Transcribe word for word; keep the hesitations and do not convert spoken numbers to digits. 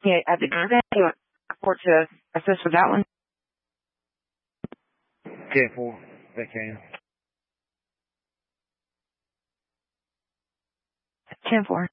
Yeah, at the event, you want support to assist with that one? ten four, they can. ten four.